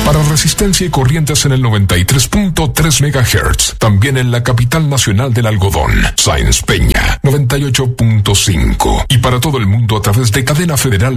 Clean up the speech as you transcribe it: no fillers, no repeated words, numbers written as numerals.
Para Resistencia y Corrientes en el 93.3 MHz. También en la capital nacional del algodón, Sáenz Peña, 98.5. Y para todo el mundo a través de cadenafederal.cl.